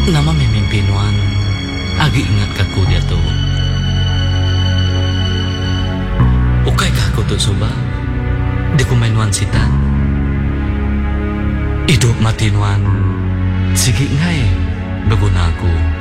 Nama memimpinuan, agi ingat kaku dia tu. Ukay kaku tu suba, di kumainuan sita. Hidup matinuan, sige ngay, baguna aku.